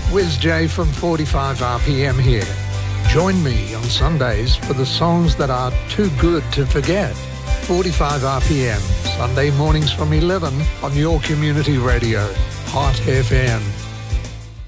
Wiz J from 45 RPM here. Join me on Sundays for the songs that are too good to forget. 45 RPM, Sunday mornings from 11 on your community radio, Hot FM.